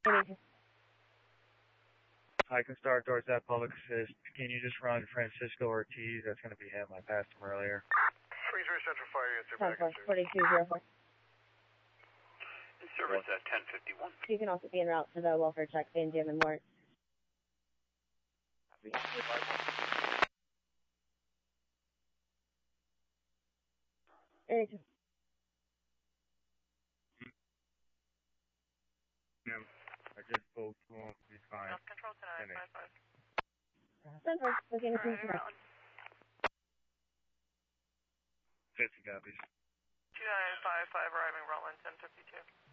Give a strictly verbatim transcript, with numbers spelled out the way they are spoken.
I can start towards that public assist. Can you just run Francisco Ortiz? That's going to be him. I passed him earlier. three three Central Fire Unit, back in forty-two zero four. In service at ten fifty-one. You can also be en route to the welfare check in Jim and Mort. eighty-two. No, I just spoke to him. He's fine. Control to nine five five. Send for looking at the fifty copies. two nine five five arriving Rutland ten fifty-two.